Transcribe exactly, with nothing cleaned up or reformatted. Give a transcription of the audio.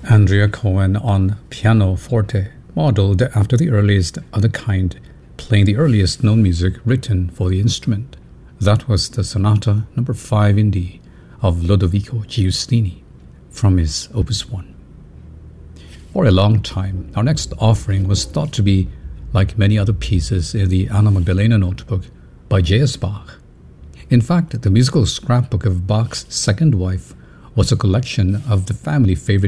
Andrea Cohen on pianoforte, modeled after the earliest of the kind, playing the earliest known music written for the instrument. That was the Sonata number five in D of Lodovico Giustini from his Opus one. For a long time, our next offering was thought to be like many other pieces in the Anna Magdalena notebook by J S Bach. In fact, the musical scrapbook of Bach's second wife was a collection of the family favorite